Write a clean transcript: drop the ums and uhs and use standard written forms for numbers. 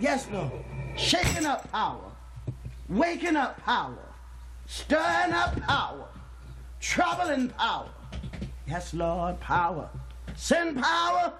Yes, Lord. Shaking up power. Waking up power. Stirring up power. Troubling power. Yes, Lord, power. Send power